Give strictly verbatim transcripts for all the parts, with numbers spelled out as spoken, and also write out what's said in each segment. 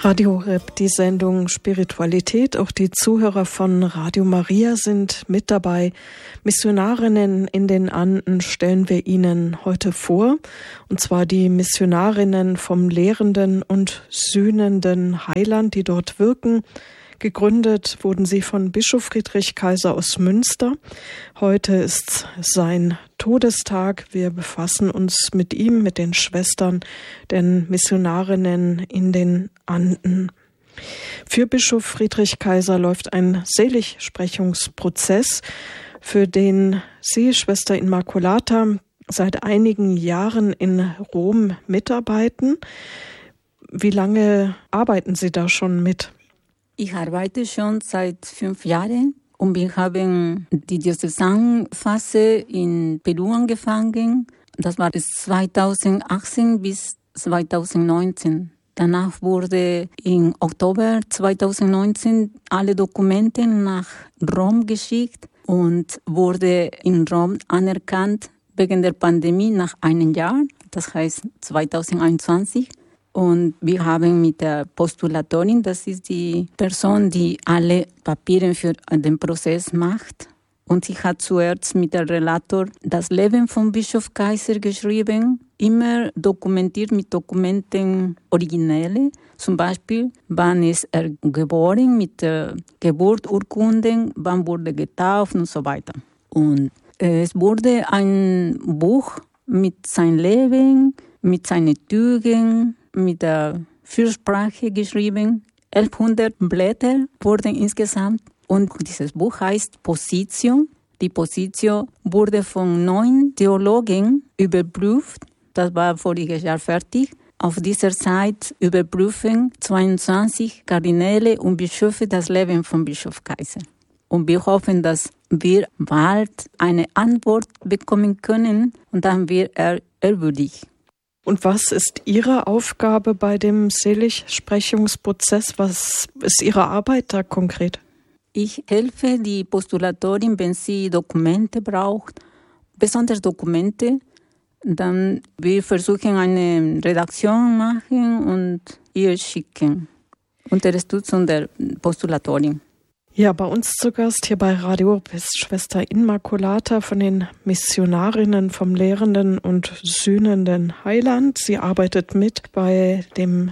Radio Horeb, die Sendung Spiritualität. Auch die Zuhörer von Radio Maria sind mit dabei. Missionarinnen in den Anden stellen wir Ihnen heute vor. Und zwar die Missionarinnen vom lehrenden und sühnenden Heiland, die dort wirken. Gegründet wurden sie von Bischof Friedrich Kaiser aus Münster. Heute ist sein Todestag. Wir befassen uns mit ihm, mit den Schwestern, den Missionarinnen in den Anden. Für Bischof Friedrich Kaiser läuft ein Seligsprechungsprozess, für den Sie, Schwester Immaculata, seit einigen Jahren in Rom mitarbeiten. Wie lange arbeiten Sie da schon mit? Ich arbeite schon seit fünf Jahren und wir haben die Diözesanphase in Peru angefangen. Das war zweitausendachtzehn bis zweitausendneunzehn. Danach wurde im Oktober zweitausendneunzehn alle Dokumente nach Rom geschickt und wurde in Rom anerkannt wegen der Pandemie nach einem Jahr, das heißt zweitausendeinundzwanzig. Und wir haben mit der Postulatorin, das ist die Person, die alle Papiere für den Prozess macht. Und sie hat zuerst mit dem Relator das Leben von Bischof Kaiser geschrieben, immer dokumentiert mit Dokumenten Originale. Zum Beispiel, wann ist er geboren, mit der Geburtsurkunde, wann wurde getauft und so weiter. Und es wurde ein Buch mit seinem Leben, mit seinen Tugenden, mit der Fürsprache geschrieben. elfhundert Blätter wurden insgesamt. Und dieses Buch heißt Positio. Die Positio wurde von neun Theologen überprüft. Das war voriges Jahr fertig. Auf dieser Zeit überprüfen zweiundzwanzig Kardinäle und Bischöfe das Leben von Bischof Kaiser. Und wir hoffen, dass wir bald eine Antwort bekommen können und dann wird er ehrwürdig. Und was ist Ihre Aufgabe bei dem Seligsprechungsprozess? Was ist Ihre Arbeit da konkret? Ich helfe die Postulatorin, wenn sie Dokumente braucht, besonders Dokumente. Dann wir versuchen eine Redaktion machen und ihr schicken. Unterstützung der Postulatorin. Ja, bei uns zu Gast hier bei Radio Horeb ist Schwester Immaculata von den Missionarinnen vom lehrenden und sühnenden Heiland. Sie arbeitet mit bei dem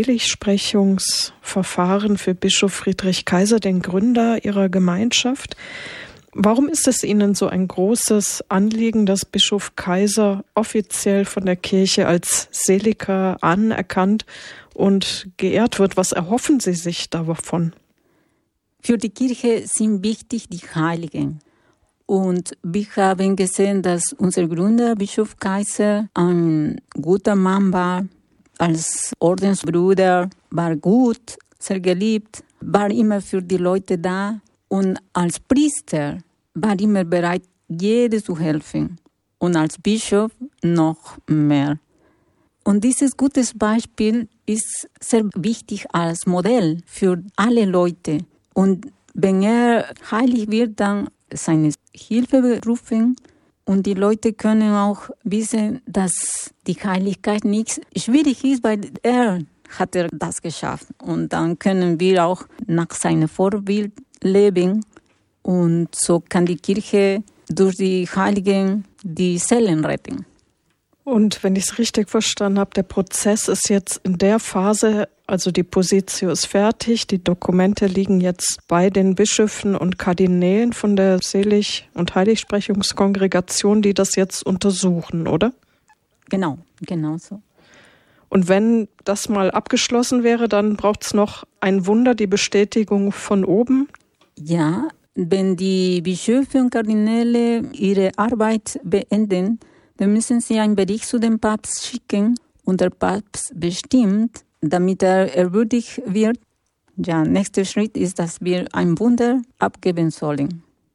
Seligsprechungsverfahren für Bischof Friedrich Kaiser, den Gründer ihrer Gemeinschaft. Warum ist es Ihnen so ein großes Anliegen, dass Bischof Kaiser offiziell von der Kirche als Seliger anerkannt und geehrt wird? Was erhoffen Sie sich davon? Für die Kirche sind wichtig die Heiligen. Und wir haben gesehen, dass unser Gründer, Bischof Kaiser, ein guter Mann war, als Ordensbruder, war gut, sehr geliebt, war immer für die Leute da und als Priester war immer bereit, jedem zu helfen und als Bischof noch mehr. Und dieses gute Beispiel ist sehr wichtig als Modell für alle Leute. Und wenn er heilig wird, dann seine Hilfe berufen und die Leute können auch wissen, dass die Heiligkeit nicht schwierig ist, weil er hat er das geschafft. Und dann können wir auch nach seinem Vorbild leben und so kann die Kirche durch die Heiligen die Seelen retten. Und wenn ich es richtig verstanden habe, der Prozess ist jetzt in der Phase, also die Positio ist fertig, die Dokumente liegen jetzt bei den Bischöfen und Kardinälen von der Selig- und Heiligsprechungskongregation, die das jetzt untersuchen, oder? Genau, genau so. Und wenn das mal abgeschlossen wäre, dann braucht es noch ein Wunder, die Bestätigung von oben? Ja, wenn die Bischöfe und Kardinäle ihre Arbeit beenden, dann müssen sie einen Bericht zu dem Papst schicken und der Papst bestimmt, damit er ehrwürdig wird. Ja, nächster Schritt ist, dass wir ein Wunder abgeben sollen.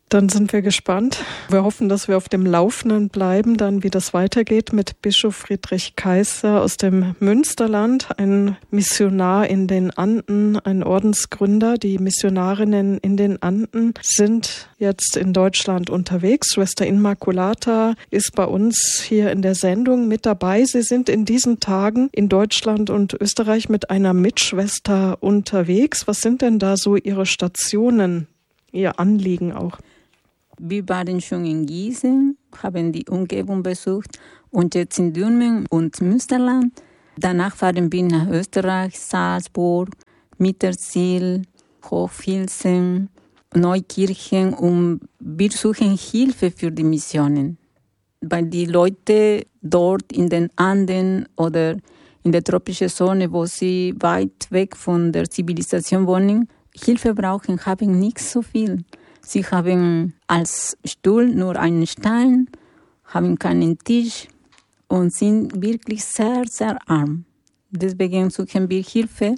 Dann sind wir gespannt. Wir hoffen, dass wir auf dem Laufenden bleiben, dann wie das weitergeht mit Bischof Friedrich Kaiser aus dem Münsterland, ein Missionar in den Anden, ein Ordensgründer. Die Missionarinnen in den Anden sind jetzt in Deutschland unterwegs. Schwester Immaculata ist bei uns hier in der Sendung mit dabei. Sie sind in diesen Tagen in Deutschland und Österreich mit einer Mitschwester unterwegs. Was sind denn da so Ihre Stationen, Ihr Anliegen auch? Wir waren schon in Gießen, haben die Umgebung besucht und jetzt in Dürmen und Münsterland. Danach fahren wir nach Österreich, Salzburg, Mittersill, Hochfilzen, Neukirchen und wir suchen Hilfe für die Missionen. Weil die Leute dort in den Anden oder in der tropischen Zone, wo sie weit weg von der Zivilisation wohnen, Hilfe brauchen, haben nicht so viel. Sie haben als Stuhl nur einen Stein, haben keinen Tisch und sind wirklich sehr, sehr arm. Deswegen suchen wir Hilfe.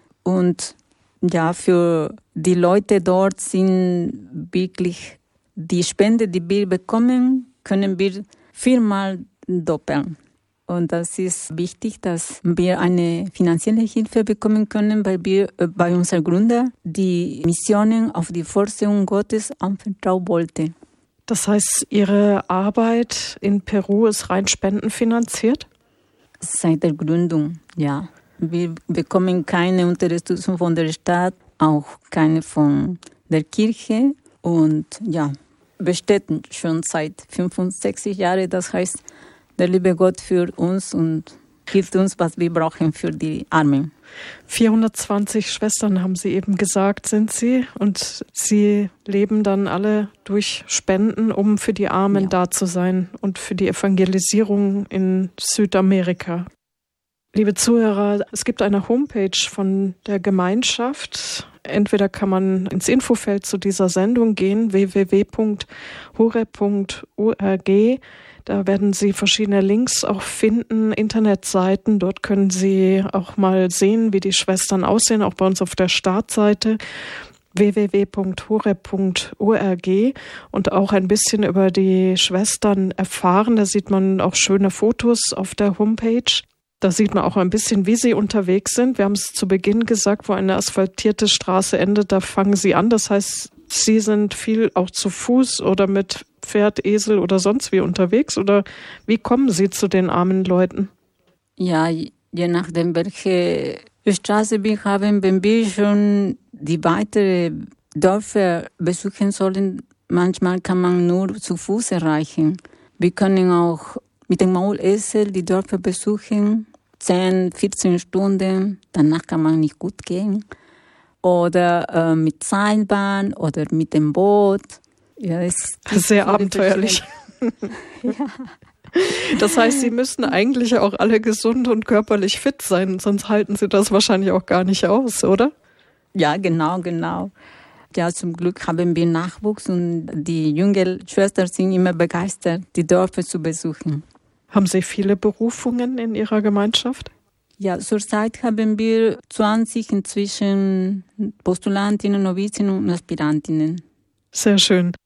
Und ja, für die Leute dort sind wirklich die Spende, die wir bekommen, können wir viermal doppeln. Und das ist wichtig, dass wir eine finanzielle Hilfe bekommen können, weil wir bei unserem Gründer die Missionen auf die Vorsehung Gottes anvertrauen wollten. Das heißt, Ihre Arbeit in Peru ist rein spendenfinanziert? Seit der Gründung, ja. Wir bekommen keine Unterstützung von der Stadt, auch keine von der Kirche. Und ja, besteht schon seit fünfundsechzig Jahren. Das heißt, der liebe Gott führt uns und gibt uns, was wir brauchen für die Armen. vierhundertzwanzig Schwestern, haben Sie eben gesagt, sind Sie. Und Sie leben dann alle durch Spenden, um für die Armen ja. da zu sein und für die Evangelisierung in Südamerika. Liebe Zuhörer, es gibt eine Homepage von der Gemeinschaft. Entweder kann man ins Infofeld zu dieser Sendung gehen, w w w punkt horeb punkt org. Da werden Sie verschiedene Links auch finden, Internetseiten. Dort können Sie auch mal sehen, wie die Schwestern aussehen, auch bei uns auf der Startseite w w w punkt horeb punkt org und auch ein bisschen über die Schwestern erfahren. Da sieht man auch schöne Fotos auf der Homepage. Da sieht man auch ein bisschen, wie sie unterwegs sind. Wir haben es zu Beginn gesagt, wo eine asphaltierte Straße endet, da fangen sie an. Das heißt, Sie sind viel auch zu Fuß oder mit Pferd, Esel oder sonst wie unterwegs? Oder wie kommen Sie zu den armen Leuten? Ja, je nachdem, welche Straße wir haben, wenn wir schon die weiteren Dörfer besuchen sollen, manchmal kann man nur zu Fuß erreichen. Wir können auch mit dem Maulesel die Dörfer besuchen, zehn, vierzehn Stunden, danach kann man nicht gut gehen. Oder äh, mit Seilbahn oder mit dem Boot. Ja, ist sehr abenteuerlich. Ja. Das heißt, Sie müssen eigentlich auch alle gesund und körperlich fit sein, sonst halten Sie das wahrscheinlich auch gar nicht aus, oder? Ja, genau, genau. Ja, zum Glück haben wir Nachwuchs und die jungen Schwestern sind immer begeistert, die Dörfer zu besuchen. Haben Sie viele Berufungen in Ihrer Gemeinschaft? Ja, zurzeit haben wir zwanzig inzwischen Postulantinnen, Novizinnen und Aspirantinnen. Sehr schön.